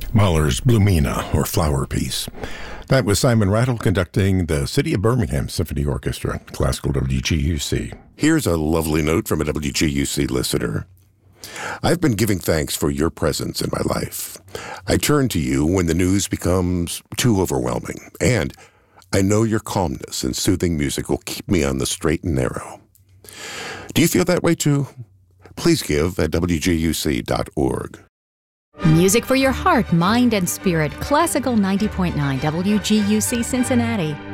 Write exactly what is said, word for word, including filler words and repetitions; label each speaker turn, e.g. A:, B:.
A: Mahler's Blumina, or Flower Piece. That was Simon Rattle conducting the City of Birmingham Symphony Orchestra, Classical W G U C. Here's a lovely note from a W G U C listener. I've been giving thanks for your presence in my life. I turn to you when the news becomes too overwhelming, and I know your calmness and soothing music will keep me on the straight and narrow. Do you feel that way too? Please give at W G U C dot org.
B: Music for your heart, mind, and spirit. Classical ninety point nine W G U C Cincinnati.